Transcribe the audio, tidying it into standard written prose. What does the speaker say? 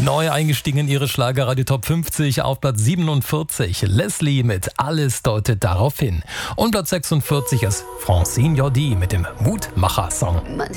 Neu eingestiegen in ihre Schlagerradio Top 50 auf Platz 47. Leslie mit Alles deutet darauf hin. Und Platz 46 ist Francine Jordi mit dem Mutmacher-Song.